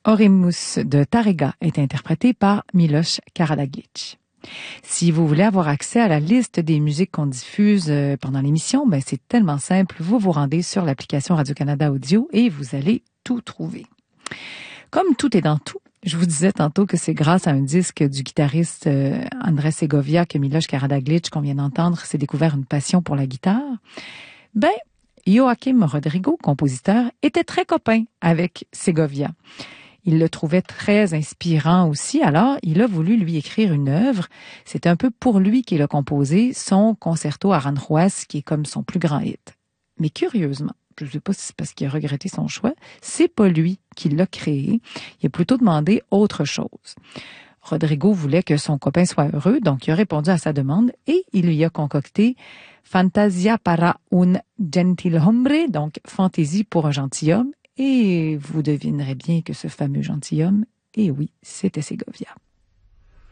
Oremus de Tárrega est interprété par Miloš Karađagić. Si vous voulez avoir accès à la liste des musiques qu'on diffuse pendant l'émission, ben c'est tellement simple. Vous vous rendez sur l'application Radio-Canada Audio et vous allez tout trouver. Comme tout est dans tout, je vous disais tantôt que c'est grâce à un disque du guitariste Andrés Segovia que Miloš Karađagić, qu'on vient d'entendre, s'est découvert une passion pour la guitare. Ben, Joaquim Rodrigo, compositeur, était très copain avec Segovia. Il le trouvait très inspirant aussi, alors il a voulu lui écrire une œuvre. C'est un peu pour lui qu'il a composé son Concerto Aranjuez, qui est comme son plus grand hit. Mais curieusement, je ne sais pas si c'est parce qu'il a regretté son choix, c'est pas lui qui l'a créé. Il a plutôt demandé autre chose. Rodrigo voulait que son copain soit heureux, donc il a répondu à sa demande et il lui a concocté Fantasia para un gentilhombre, donc fantaisie pour un gentilhomme. Et vous devinerez bien que ce fameux gentilhomme, eh oui, c'était Segovia.